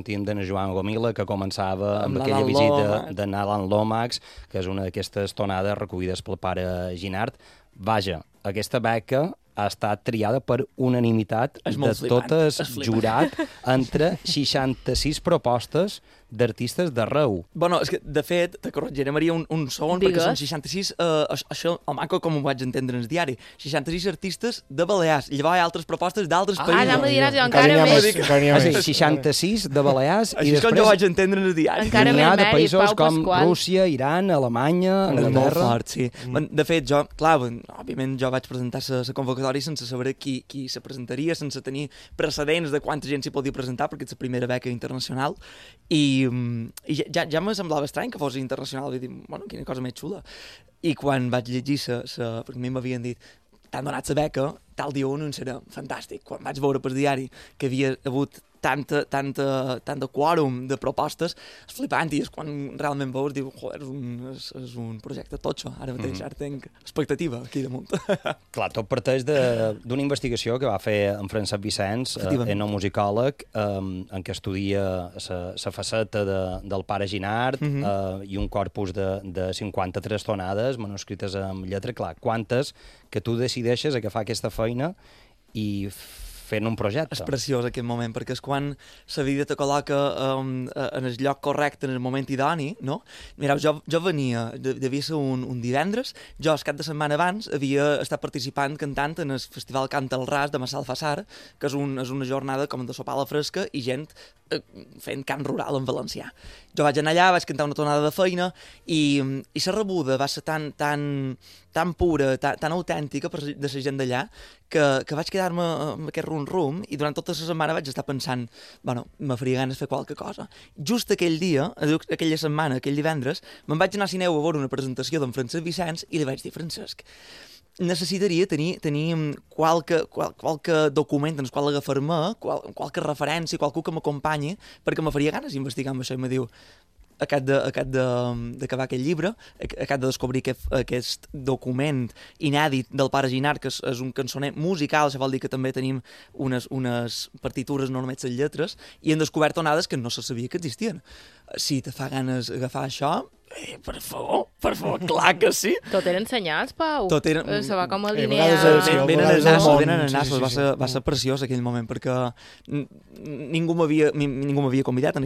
sentíem de Joan Gomila, que començava amb aquella l'Alan visita Lomax. de Alan Lomax, que és una d'aquestes tonades recollides pel pare Ginard. Vaja, aquesta beca ha estat triada per unanimitat És de molt flipant, totes és flipant. jurat entre 66 propostes d'artistes d'arreu. Bueno, és que, de fet, te corregiré, Maria, un segon, Digues. perquè són 66, això, el maco, com ho vaig entendre en el diari, 66 artistes de Balears. Llavors hi ha altres propostes d'altres Ah, països. ja me diràs, jo Encara encara n'hi ha més. més, encara n'hi ha És a dir, més. 66 de Balears Així i és com jo després vaig entendre en el diari. Encara n'hi ha més de mèrit, països Pau com Pasqual. Rússia, Iran, Alemanya, És molt Anglaterra. fort, sí. De fet, jo, clar, òbviament jo vaig presentar la convocatòria sense saber qui se presentaria, sense tenir precedents de quanta gent s'hi podia presentar, perquè és la primera beca internacional, i ja me semblava estrany que fos internacional, i dir, bueno, quina cosa més xula. I quan vaig llegir perquè a mi m'havien dit, t'han donat la beca, tal dia un serà fantàstic. Quan vaig veure per diari que havia hagut tanta quòrum de propostes, és flipant, i és quan realment veus, diu, joder, és un projecte totxo, ara mateix, ara tinc expectativa aquí damunt. Clar, tot parteix d'una investigació que va fer en Francesc Vicenç, etnomusicòleg, en què estudia la faceta del pare Ginard i un corpus de 53 tonades manuscrites amb lletra. Clar, quantes que tu decideixes agafar aquesta feina i fent un projecte. És preciós aquest moment, perquè és quan la vida te col·loca en el lloc correcte, en el moment idoni, no? Mireu, jo venia, devia ser un divendres, jo el cap de setmana abans havia estat participant cantant en el Festival Canta al Ras de Massalfassar, que és una jornada com de sopar a la fresca i gent fent cant rural en valencià. Jo vaig anar allà, vaig cantar una tonada de feina i la rebuda va ser tan pura, tan autèntica de la gent d'allà que vaig quedar-me amb aquest rum-rum i durant tota la setmana vaig estar pensant, bueno, me faria ganes de fer qualque cosa. Just aquell dia, aquella setmana, aquell divendres, me'n vaig anar a Sineu a veure una presentació d'en Francesc Vicenç i li vaig dir, Francesc, necessitaria tenir qualque document en el qual agafar-me, qualque referència, qualcú que m'acompanyi, perquè me faria ganes d'investigar amb això. I me diu, acabat d'acabar aquest llibre, acabat de descobrir aquest document inèdit del pare Ginard, que és un cançoner musical, això vol dir que també tenim unes partitures, no només les lletres, i hem descobert tonades que no se sabia que existien. Si te fa ganes agafar això, per favor, clar que sí. Tot eren senyals, Pau. Tot eren... Se va com a vegades línia... Venen vegades a món, nassos, va ser preciós aquell moment, perquè ningú m'havia convidat en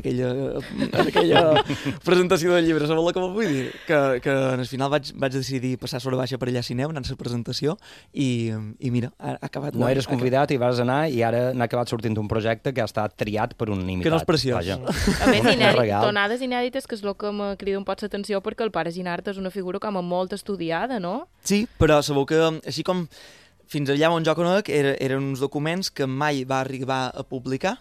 aquella presentació del llibre, sabeu què vull dir? Que al final vaig decidir passar sobre baixa per allà a Sineu, anar a la presentació, i mira, ha acabat... No eres convidat i vas anar i ara n'ha acabat sortint un projecte que ha estat triat per unanimitat. Que no és preciós. Vaja. A més, Regal. tonades inèdites, que és el que me crida un pot l'atenció, perquè el pare Ginard és una figura com a molt estudiada, no? Sí, però sabeu que, així com fins allà on jo conec, eren uns documents que mai va arribar a publicar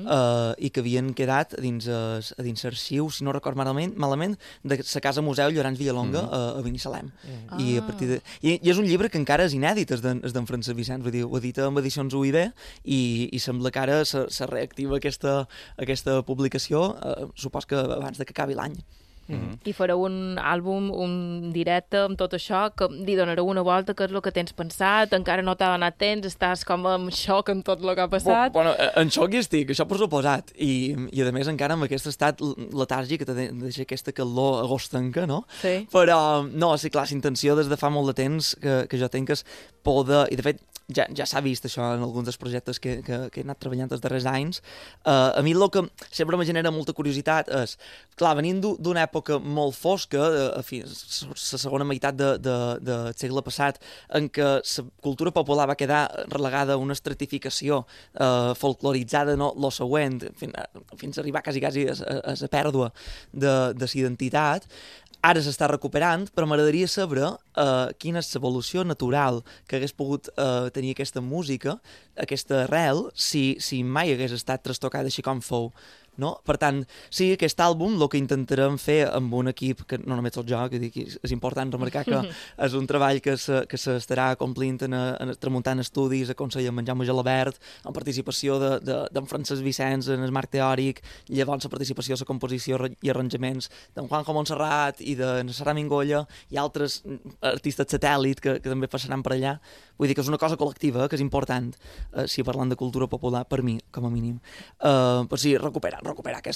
i que havien quedat dins l'arxiu, si no record malament, de la Casa Museu Llorenç Villalonga a Binissalem. I, I és un llibre que encara és inèdit, és d'en Francesc Vicenç, vull dir, ho edita amb edicions UIB i sembla que ara se reactiva aquesta publicació, supos que abans que acabi l'any. I fareu un àlbum, un directe amb tot això, que li donareu una volta, què és el que tens pensat, encara no t'ha donat temps, estàs com en xoc amb tot el que ha passat. Bueno, en xoc hi estic, això per suposat, i a més encara amb aquest estat letàrgic que te deixa aquesta calor agostenca, no? Sí. Però, no, sí, clar, la intenció des de fa molt de temps que jo tinc és poder, i de fet ja s'ha vist això en alguns dels projectes que he anat treballant els darrers anys. A mi el que sempre me genera molta curiositat és, clar, venint d'una època molt fosca, la segona meitat del segle passat, en què la cultura popular va quedar relegada a una estratificació folcloritzada, no? Lo següent, fins a arribar quasi a la pèrdua de la identitat. Ara s'està recuperant, però m'agradaria saber quina és l'evolució natural que hagués pogut tenir aquesta música, aquesta arrel, si mai hagués estat trastocada així com fou. No? Per tant, sí, aquest àlbum el que intentarem fer amb un equip que no només soc jo, que és important remarcar que és un treball que s'estarà complint tramuntant estudis a Consell amb en Jaume Gelabert, amb participació d'en Francesc Vicenç en el marc teòric, llavors la participació a la composició i arranjaments d'en Juanjo Montserrat i de Sara Mingolla i altres artistes satèl·lit que també passaran per allà. Vull dir que és una cosa col·lectiva, que és important si parlant de cultura popular, per mi, com a mínim. Però sí, recuperar